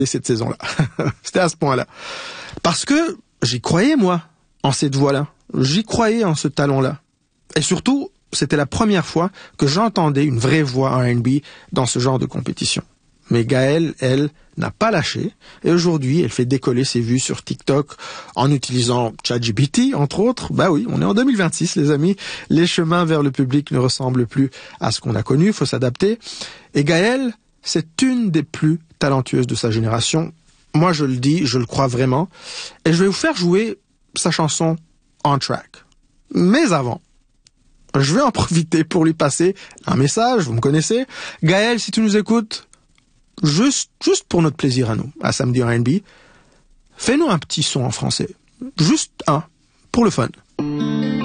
cette saison-là. C'était à ce point-là. Parce que j'y croyais, moi, en cette voix-là. J'y croyais en ce talent-là. Et surtout, c'était la première fois que j'entendais une vraie voix R&B dans ce genre de compétition. Mais Gaëlle, elle, n'a pas lâché. Et aujourd'hui, elle fait décoller ses vues sur TikTok en utilisant ChatGPT, entre autres. Bah oui, on est en 2026, les amis. Les chemins vers le public ne ressemblent plus à ce qu'on a connu. Il faut s'adapter. Et Gaëlle, c'est une des plus talentueuses de sa génération. Moi, je le dis, je le crois vraiment. Et je vais vous faire jouer sa chanson On Track. Mais avant, je vais en profiter pour lui passer un message. Vous me connaissez. Gaëlle, si tu nous écoutes, juste pour notre plaisir à nous, à Samedi R&B, fais-nous un petit son en français. Juste un, pour le fun.